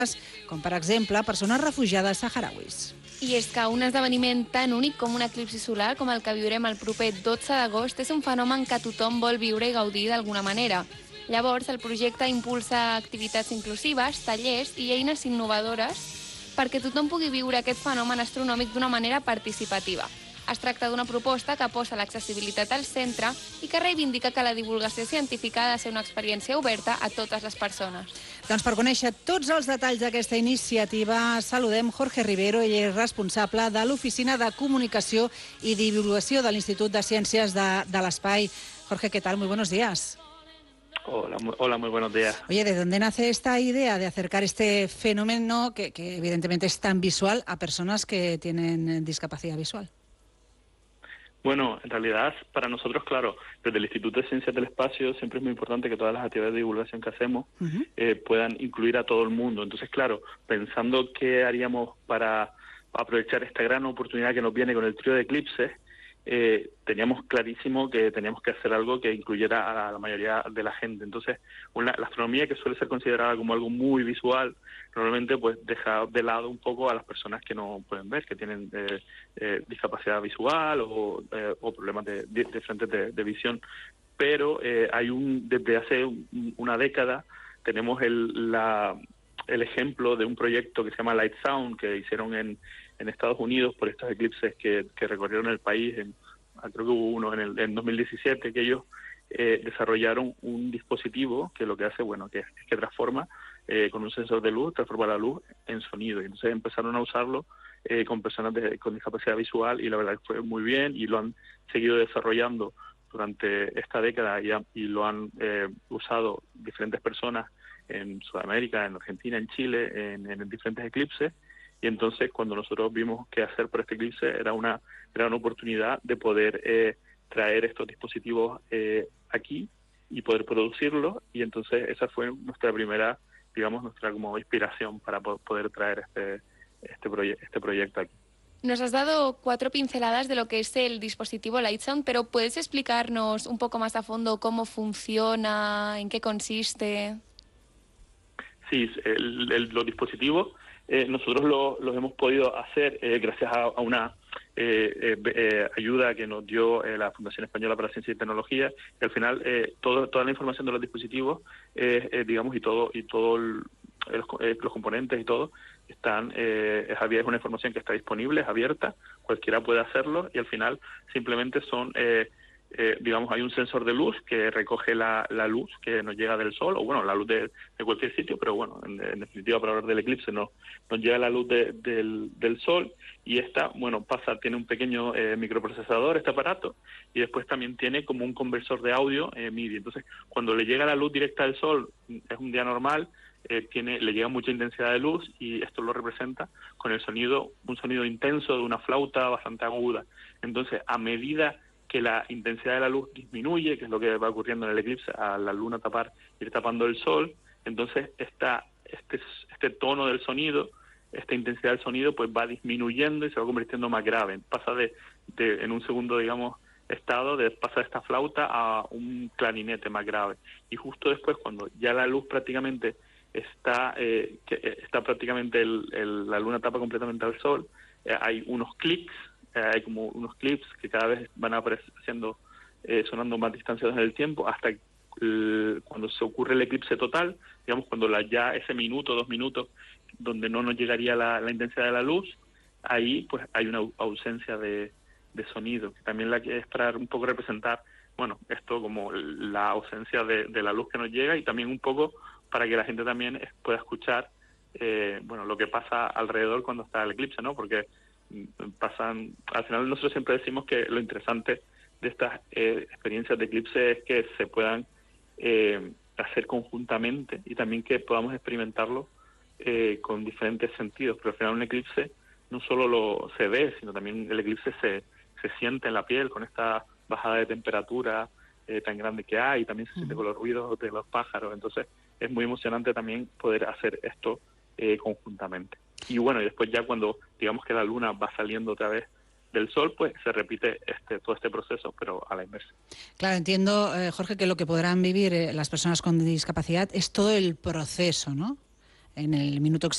com per exemple persones refugiades saharauis. I és que un esdeveniment tan únic com un eclipsi solar, com el que viurem el proper 12 d'agost, és un fenomen que tothom vol viure i gaudir d'alguna manera. Llavors, el projecte impulsa activitats inclusives, tallers i eines innovadores perquè tothom pugui viure aquest fenomen astronòmic d'una manera participativa. Es tracta d'una proposta que posa l'accessibilitat al centre i que reivindica que la divulgació científica ha de ser una experiència oberta a totes les persones. Doncs per conèixer tots els detalls d'aquesta iniciativa, saludem Jorge Rivero, ell és responsable de l'Oficina de Comunicació i Divulgació de l'Institut de Ciències de l'Espai. Jorge, ¿qué tal? Muy buenos días. Hola, muy buenos días. Oye, ¿de dónde nace esta idea de acercar este fenómeno que evidentemente es tan visual a personas que tienen discapacidad visual? Bueno, en realidad, para nosotros, claro, desde el Instituto de Ciencias del Espacio siempre es muy importante que todas las actividades de divulgación que hacemos puedan incluir a todo el mundo. Entonces, claro, pensando qué haríamos para aprovechar esta gran oportunidad que nos viene con el trío de eclipses, teníamos clarísimo que teníamos que hacer algo que incluyera a la mayoría de la gente. Entonces, la astronomía, que suele ser considerada como algo muy visual, normalmente pues deja de lado un poco a las personas que no pueden ver, que tienen discapacidad visual o problemas de frente de visión. Pero desde hace una década tenemos el ejemplo de un proyecto que se llama Light Sound, que hicieron en Estados Unidos por estos eclipses que recorrieron el país. Creo que hubo uno en 2017, que ellos desarrollaron un dispositivo que lo que hace, bueno, que es que transforma con un sensor de luz, transforma la luz en sonido. Y entonces empezaron a usarlo con personas con discapacidad visual, y la verdad que fue muy bien, y lo han seguido desarrollando durante esta década y lo han usado diferentes personas en Sudamérica, en Argentina, en Chile, en diferentes eclipses. Y entonces, cuando nosotros vimos qué hacer por este eclipse, era una oportunidad de poder traer estos dispositivos aquí y poder producirlos. Y entonces esa fue nuestra primera, digamos, nuestra como inspiración para poder traer este proyecto aquí. Nos has dado 4 pinceladas de lo que es el dispositivo Light Sound, pero ¿puedes explicarnos un poco más a fondo cómo funciona, en qué consiste? Sí, los dispositivos nosotros los hemos podido hacer gracias a una ayuda que nos dio la Fundación Española para la Ciencia y Tecnología, y al final toda la información de los dispositivos, digamos, y todos los componentes y todo, están es una información que está disponible, es abierta, cualquiera puede hacerlo, y al final simplemente son... digamos, hay un sensor de luz que recoge la luz que nos llega del sol, o bueno, la luz de cualquier sitio, pero bueno, en definitiva, para hablar del eclipse, nos llega la luz del sol, y esta, bueno, tiene un pequeño microprocesador, este aparato, y después también tiene como un conversor de audio MIDI. Entonces, cuando le llega la luz directa del sol, es un día normal, le llega mucha intensidad de luz, y esto lo representa con un sonido intenso de una flauta bastante aguda. Entonces, a medida que la intensidad de la luz disminuye, que es lo que va ocurriendo en el eclipse, a la luna ir tapando el sol, entonces este tono del sonido, esta intensidad del sonido, pues va disminuyendo y se va convirtiendo más grave. Pasa en un segundo, digamos, pasa de esta flauta a un clarinete más grave. Y justo después, cuando ya la luz prácticamente está prácticamente la luna tapa completamente al sol, hay unos clics, hay como unos clips que cada vez van apareciendo, sonando más distanciados en el tiempo, hasta cuando se ocurre el eclipse total, digamos, cuando ya ese minuto, 2 minutos, donde no nos llegaría la intensidad de la luz, ahí pues hay una ausencia de sonido, que también la que es para un poco representar, bueno, esto como la ausencia de la luz que nos llega, y también un poco para que la gente también pueda escuchar bueno, lo que pasa alrededor cuando está el eclipse, ¿no? Porque al final nosotros siempre decimos que lo interesante de estas experiencias de eclipse es que se puedan hacer conjuntamente, y también que podamos experimentarlo con diferentes sentidos. Pero al final un eclipse no solo se ve, sino también el eclipse se siente en la piel con esta bajada de temperatura tan grande que hay, y también se siente con los ruidos de los pájaros. Entonces es muy emocionante también poder hacer esto conjuntamente. Y bueno, y después ya cuando digamos que la luna va saliendo otra vez del sol, pues se repite todo este proceso, pero a la inversa. Claro, entiendo, Jorge, que lo que podrán vivir las personas con discapacidad es todo el proceso, ¿no? En el minuto